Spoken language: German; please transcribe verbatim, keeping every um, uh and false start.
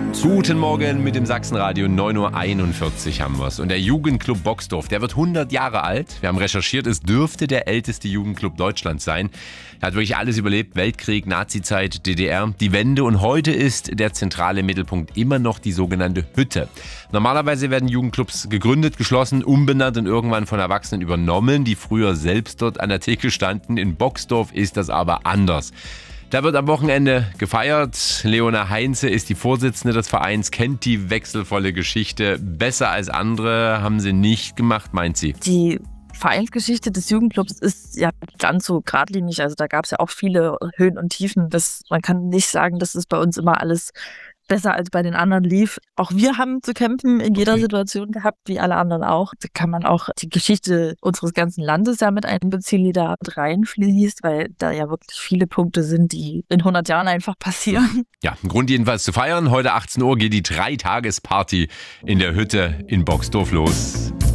Guten Morgen mit dem Sachsenradio, neun Uhr einundvierzig haben wir es. Und der Jugendclub Boxdorf, der wird hundert Jahre alt. Wir haben recherchiert, es dürfte der älteste Jugendclub Deutschlands sein. Er hat wirklich alles überlebt, Weltkrieg, Nazizeit, D D R, die Wende. Und heute ist der zentrale Mittelpunkt immer noch die sogenannte Hütte. Normalerweise werden Jugendclubs gegründet, geschlossen, umbenannt und irgendwann von Erwachsenen übernommen, die früher selbst dort an der Theke standen. In Boxdorf ist das aber anders. Da wird am Wochenende gefeiert. Leona Heinze ist die Vorsitzende des Vereins, kennt die wechselvolle Geschichte besser als andere. Haben sie nicht gemacht, meint sie. Die Vereinsgeschichte des Jugendclubs ist ja ganz so geradlinig. Also da gab es ja auch viele Höhen und Tiefen. Das, man kann nicht sagen, dass es bei uns immer alles besser als bei den anderen lief. Auch wir haben zu kämpfen in jeder Situation gehabt, wie alle anderen auch. Da kann man auch die Geschichte unseres ganzen Landes ja mit einbeziehen, die da mit reinfließt, weil da ja wirklich viele Punkte sind, die in hundert Jahren einfach passieren. Ja, ein Grund jedenfalls zu feiern. Heute achtzehn Uhr geht die Dreitagesparty in der Hütte in Boxdorf los.